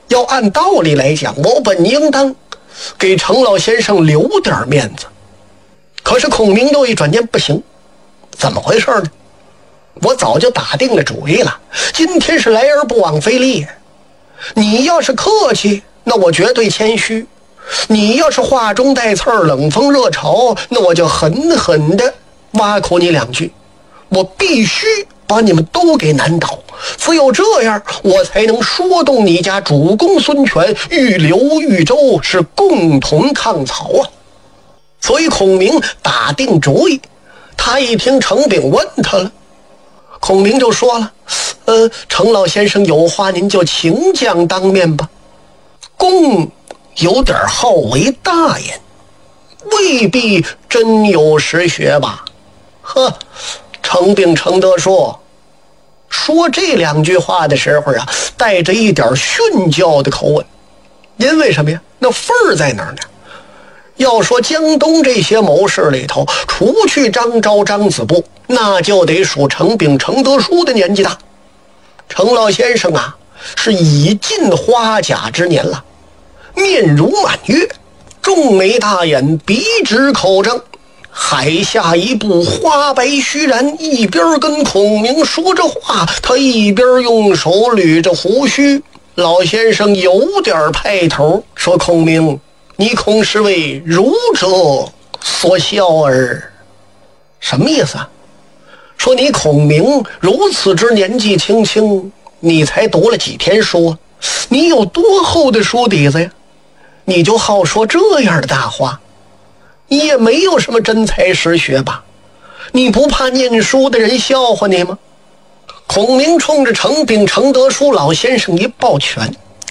要按道理来讲，我本应当给程老先生留点面子。可是孔明又一转念，不行，怎么回事呢？我早就打定了主意了，今天是来而不往非礼。你要是客气，那我绝对谦虚；你要是话中带刺儿，冷风热嘲，那我就狠狠地挖苦你两句。我必须把你们都给难倒，只有这样，我才能说动你家主公孙权，欲刘豫州，是共同抗曹啊！所以孔明打定主意。他一听程炳问他了，孔明就说了：程老先生有话您就请讲当面吧。公有点好为大言，未必真有实学吧？呵，程炳程德说这两句话的时候啊，带着一点训教的口吻。因为什么呀？那份儿在哪儿呢？要说江东这些谋士里头，除去张昭、张子布，那就得数程炳、程德书的年纪大。程老先生啊，是已近花甲之年了，面如满月，重眉大眼，鼻直口正，海下一步，花白须髯，一边跟孔明说着话，他一边用手捋着胡须。老先生有点派头，说：孔明，你恐是为儒者所笑耳。什么意思啊？说你孔明如此之年纪轻轻，你才读了几天书，你有多厚的书底子呀？你就好说这样的大话？你也没有什么真才实学吧？你不怕念书的人笑话你吗？孔明冲着程炳、程德书老先生一抱拳，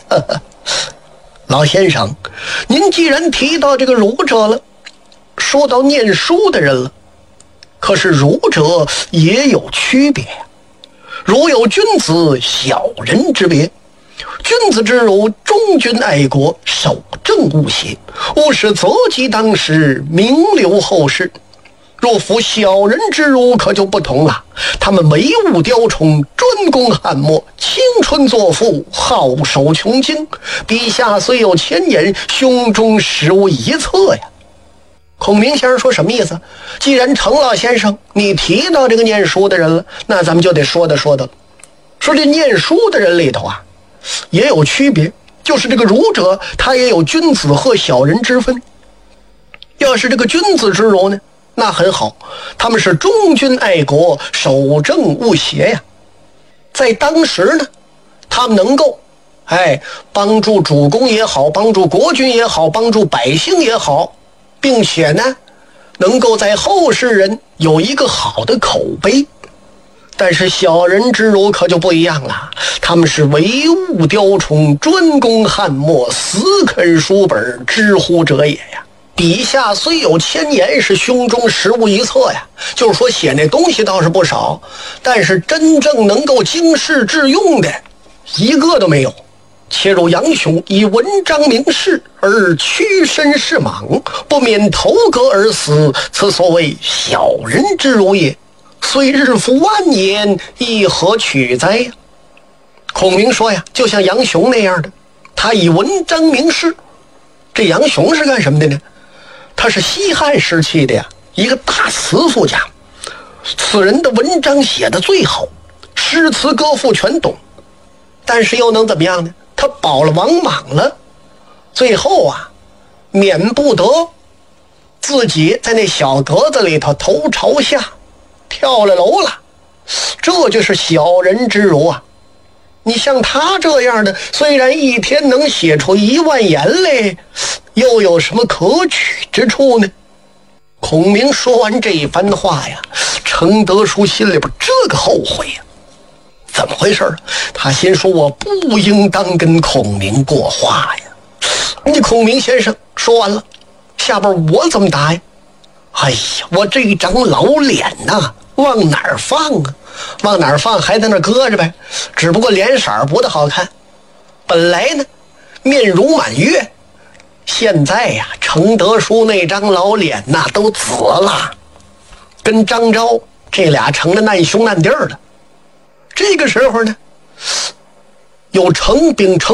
老先生，您既然提到这个儒者了，说到念书的人了，可是儒者也有区别呀。儒有君子小人之别，君子之儒，忠君爱国，守正勿邪，勿使择吉当时，名留后世。若夫小人之儒可就不同了，他们唯物雕虫，专攻翰墨，青春作赋，好守穷经，笔下虽有千言，胸中实无一策呀。孔明先生说什么意思？既然程老先生你提到这个念书的人了，那咱们就得说的。说这念书的人里头啊，也有区别，就是这个儒者他也有君子和小人之分。要是这个君子之儒呢，那很好，他们是忠君爱国，守正勿邪呀。在当时呢，他们能够帮助主公也好，帮助国君也好，帮助百姓也好，并且呢能够在后世人有一个好的口碑。但是小人之儒可就不一样了，他们是唯物雕虫，专攻翰墨，死啃书本，知乎者也呀。笔下虽有千言，是胸中实无一策呀。就是说写那东西倒是不少，但是真正能够经世致用的一个都没有。且如杨雄以文章名士而屈身是莽，不免头革而死，此所谓小人之儒也。虽日复万年，亦何取哉呀？孔明说呀，就像杨雄那样的，他以文章名士。这杨雄是干什么的呢？他是西汉时期的呀一个大词赋家，此人的文章写得最好，诗词歌赋全懂，但是又能怎么样呢？他保了王莽了，最后啊免不得自己在那小格子里头头朝下跳了楼了。这就是小人之儒啊。你像他这样的，虽然一天能写出10000言来，又有什么可取之处呢？孔明说完这一番话呀，程德书心里边这个后悔呀。怎么回事？他心说，我不应当跟孔明过话呀。你孔明先生说完了，下边我怎么答呀？哎呀，我这一张老脸呐，往哪儿放啊？往哪儿放还在那搁着呗，只不过脸色不大好看。本来呢面如满月，现在呀程德书那张老脸呐都紫了，跟张昭这俩成了难兄难弟了。这个时候呢，有程炳、程